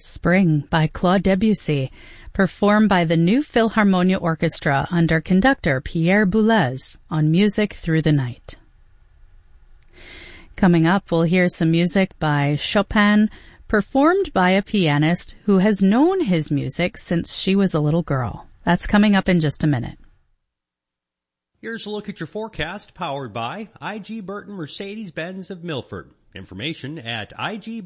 Spring by Claude Debussy, performed by the New Philharmonia Orchestra under conductor Pierre Boulez on Music Through the Night. Coming up, we'll hear some music by Chopin, performed by a pianist who has known his music since she was a little girl. That's coming up in just a minute. Here's a look at your forecast, powered by IG Burton Mercedes-Benz of Milford. Information at IG